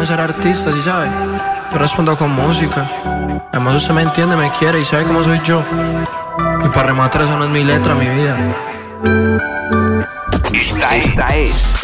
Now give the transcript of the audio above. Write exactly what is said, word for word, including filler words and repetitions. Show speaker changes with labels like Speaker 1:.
Speaker 1: de ser artista, ¿sí sabes? Yo respondo con música. Además usted me entiende, me quiere y sabe cómo soy yo. Y para rematar eso no es mi letra, mi vida.
Speaker 2: Esta, esta es